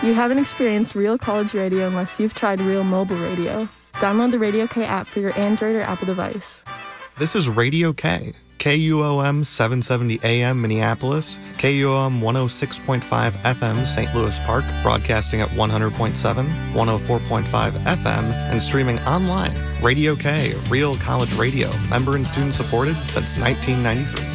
You haven't experienced real college radio unless you've tried real mobile radio. Download the Radio K app for your Android or Apple device. This is Radio K, KUOM 770 AM Minneapolis, KUOM 106.5 FM St. Louis Park, broadcasting at 100.7, 104.5 FM, and streaming online. Radio K, real college radio, member and student supported since 1993.